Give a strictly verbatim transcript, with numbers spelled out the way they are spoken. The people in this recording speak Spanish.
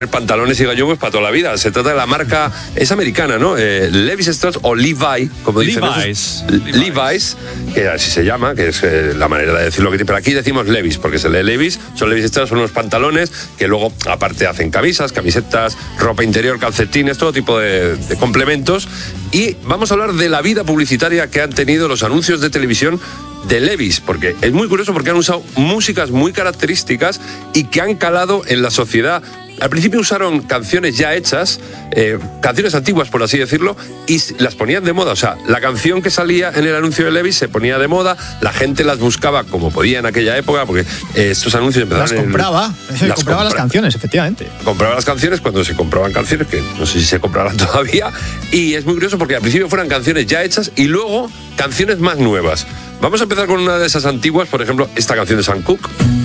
pantalones y gallumbos para toda la vida. Se trata de la marca, es americana, ¿no? Eh, Levi Strauss o Levi, como dicen. Levi's. Levi's. Levi's, que así se llama, que es eh, la manera de decirlo que tiene. Pero aquí decimos Levi's, porque se lee Levi's. Son Levi Strauss, son unos pantalones que luego, aparte, hacen camisas, camisetas, ropa interior, calcetines, todo tipo de, de complementos. Y vamos a hablar de la vida publicitaria que han tenido los anuncios de televisión de Levi's, porque es muy curioso porque han usado músicas muy características y que han calado en la sociedad. Al principio usaron canciones ya hechas, eh, canciones antiguas, por así decirlo, y las ponían de moda. O sea, la canción que salía en el anuncio de Levi's se ponía de moda, la gente las buscaba como podía en aquella época, porque eh, estos anuncios empezaron... Las compraba, en, se las compraba compra- las canciones, efectivamente. Compraba las canciones cuando se compraban canciones, que no sé si se comprarán todavía, y es muy curioso porque al principio fueran canciones ya hechas y luego canciones más nuevas. Vamos a empezar con una de esas antiguas, por ejemplo, esta canción de Sam Cooke.